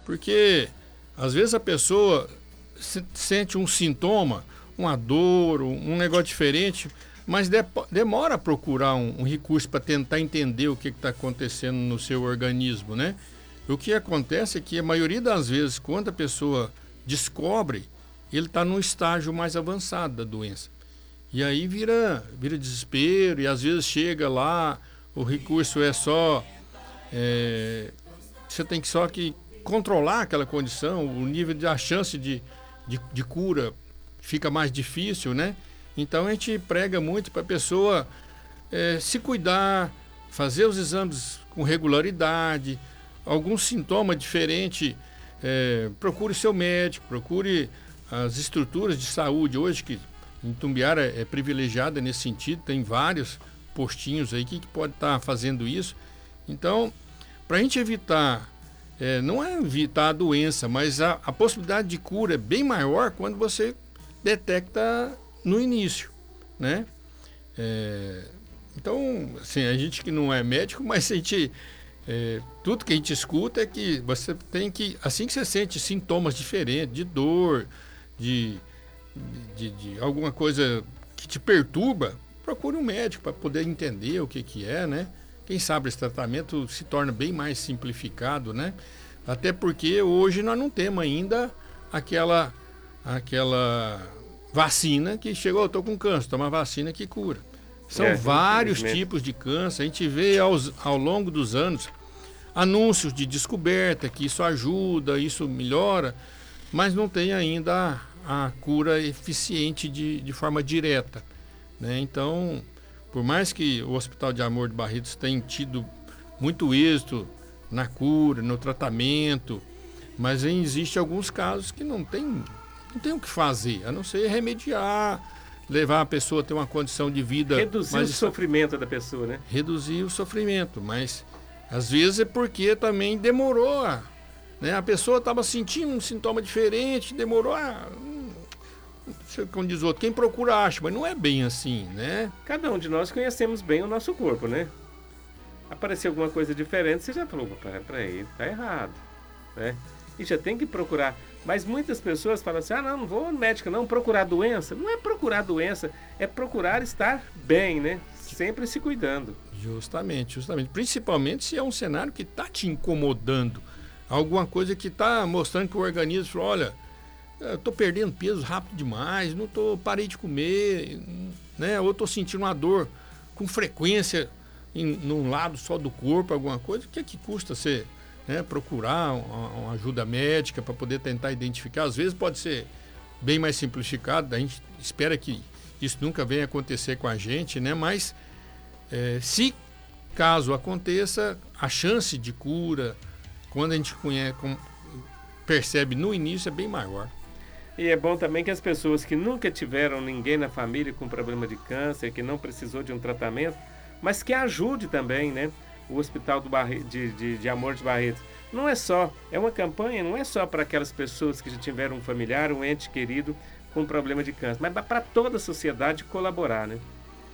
Porque às vezes a pessoa sente um sintoma, uma dor, um negócio diferente, mas demora a procurar um recurso para tentar entender o que está acontecendo no seu organismo, né? O que acontece é que a maioria das vezes, quando a pessoa descobre, ele está num estágio mais avançado da doença. E aí vira desespero, e às vezes chega lá, o recurso é só... você tem que só que controlar aquela condição, o nível a chance de cura fica mais difícil, né? Então a gente prega muito para a pessoa se cuidar, fazer os exames com regularidade, algum sintoma diferente, procure seu médico, procure as estruturas de saúde hoje, que em Itumbiara é privilegiada nesse sentido, tem vários postinhos aí que pode estar fazendo isso. Então, para a gente evitar, não é evitar a doença, mas a possibilidade de cura é bem maior quando você detecta no início, né? Então, assim, a gente que não é médico, mas a gente, tudo que a gente escuta é que você tem que, assim que você sente sintomas diferentes, de dor, de alguma coisa que te perturba, procure um médico para poder entender o que é, né? Quem sabe esse tratamento se torna bem mais simplificado, né? Até porque hoje nós não temos ainda aquela vacina que chegou, eu estou com câncer, toma vacina que cura. São vários tipos de câncer. A gente vê ao longo dos anos anúncios de descoberta, que isso ajuda, isso melhora, mas não tem ainda a cura eficiente de forma direta, né? Então, por mais que o Hospital de Amor de Barretos tenha tido muito êxito na cura, no tratamento, mas existem alguns casos que não tem o que fazer, a não ser remediar, levar a pessoa a ter uma condição de vida... Reduzir o sofrimento da pessoa, né? Reduzir o sofrimento, mas às vezes é porque também demorou, né? A pessoa estava sentindo um sintoma diferente, demorou como diz o outro, quem procura acha, mas não é bem assim, né? Cada um de nós conhecemos bem o nosso corpo, né? Apareceu alguma coisa diferente, você já falou, peraí, tá errado, né? E já tem que procurar. Mas muitas pessoas falam assim, não vou no médico não, procurar doença. Não é procurar doença, é procurar estar bem, né? Sempre se cuidando. Justamente. Principalmente se é um cenário que está te incomodando. Alguma coisa que está mostrando que o organismo falou, olha, eu estou perdendo peso rápido demais, parei de comer, né? Ou estou sentindo uma dor com frequência num lado só do corpo, alguma coisa. O que é que custa você... procurar uma ajuda médica para poder tentar identificar? Às vezes pode ser bem mais simplificado, a gente espera que isso nunca venha acontecer com a gente, né? Mas se caso aconteça, a chance de cura, quando a gente percebe no início, é bem maior. E é bom também que as pessoas que nunca tiveram ninguém na família com problema de câncer, que não precisou de um tratamento, mas que ajude também, né? O Hospital de Amor de Barretos. Não é só, é uma campanha, não é só para aquelas pessoas que já tiveram um familiar, um ente querido com problema de câncer, mas para toda a sociedade colaborar, né?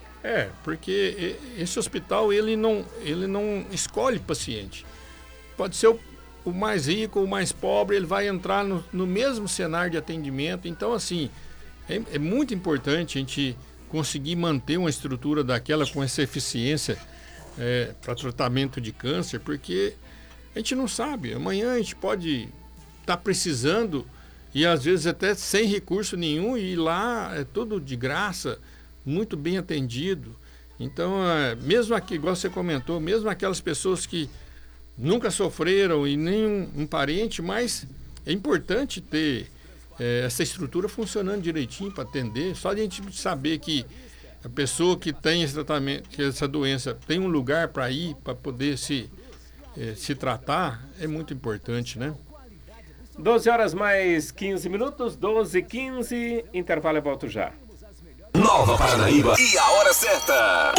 Porque esse hospital, ele não escolhe paciente. Pode ser o mais rico ou o mais pobre, ele vai entrar no mesmo cenário de atendimento. Então, assim, é muito importante a gente conseguir manter uma estrutura daquela com essa eficiência para tratamento de câncer, porque a gente não sabe, amanhã a gente pode estar precisando e às vezes até sem recurso nenhum, e lá é tudo de graça, muito bem atendido. Então, mesmo aqui, igual você comentou, mesmo aquelas pessoas que nunca sofreram e nem um parente, mas é importante ter essa estrutura funcionando direitinho para atender. Só de a gente saber que a pessoa que tem esse tratamento, que essa doença, tem um lugar para ir, para poder se tratar, é muito importante, né? 12 horas mais 15 minutos, 12h15, intervalo, eu volto já. Nova Paranaíba e a hora certa.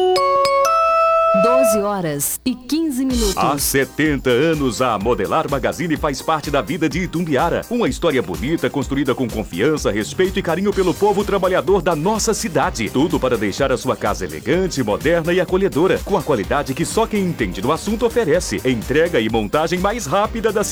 12 horas e 15 minutos. Há 70 anos, a Modelar Magazine faz parte da vida de Itumbiara. Uma história bonita, construída com confiança, respeito e carinho pelo povo trabalhador da nossa cidade. Tudo para deixar a sua casa elegante, moderna e acolhedora, com a qualidade que só quem entende do assunto oferece. Entrega e montagem mais rápida da cidade.